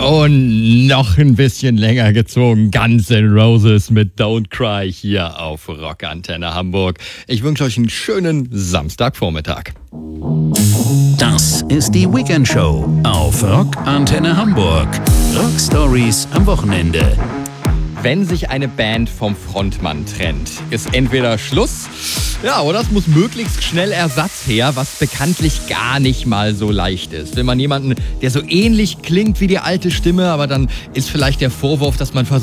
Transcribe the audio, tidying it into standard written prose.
Und noch ein bisschen länger gezogen. Guns N' Roses mit Don't Cry hier auf Rockantenne Hamburg. Ich wünsche euch einen schönen Samstagvormittag. Das ist die Weekend Show auf Rockantenne Hamburg. Rock Stories am Wochenende. Wenn sich eine Band vom Frontmann trennt, ist entweder Schluss, oder es muss möglichst schnell Ersatz her, was bekanntlich gar nicht mal so leicht ist. Will man jemanden, der so ähnlich klingt wie die alte Stimme, aber dann ist vielleicht der Vorwurf, dass man versucht,